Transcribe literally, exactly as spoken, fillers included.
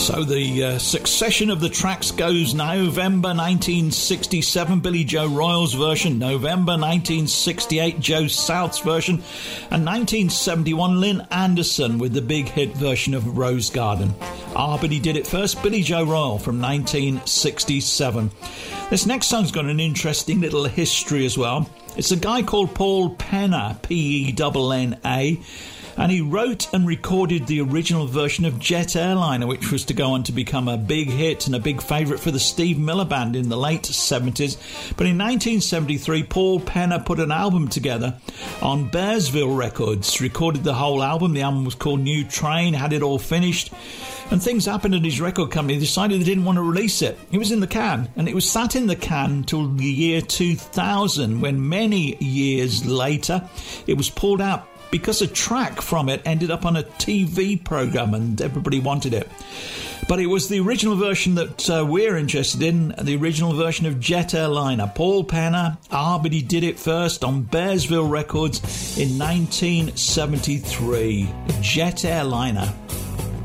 So the uh, succession of the tracks goes November nineteen sixty-seven, Billy Joe Royal's version, November nineteen sixty-eight, Joe South's version, and nineteen seventy-one, Lynn Anderson with the big hit version of Rose Garden. Ah, but he did it first, Billy Joe Royal from nineteen sixty-seven. This next song's got an interesting little history as well. It's a guy called Paul Penna, P E N N A, and he wrote and recorded the original version of Jet Airliner, which was to go on to become a big hit and a big favourite for the Steve Miller Band in the late seventies. But in nineteen seventy-three, Paul Penna put an album together on Bearsville Records, recorded the whole album. The album was called New Train, had it all finished, and things happened at his record company. They decided they didn't want to release it. It was in the can, and it was sat in the can till the year two thousand, when many years later it was pulled out because a track from it ended up on a T V programme and everybody wanted it. But it was the original version that uh, we're interested in, the original version of Jet Airliner. Paul Penna, ah, but he did it first on Bearsville Records in nineteen seventy-three. Jet Airliner.